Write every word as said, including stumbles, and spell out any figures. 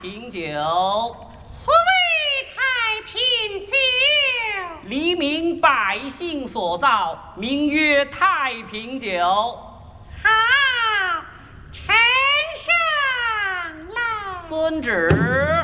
平酒。 何谓太平酒？ 黎民百姓所造，名曰太平酒。 好，呈上来。 遵旨。